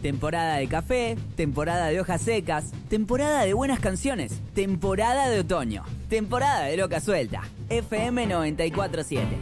Temporada de café, temporada de hojas secas, temporada de buenas canciones, temporada de otoño, temporada de loca suelta. FM 94.7.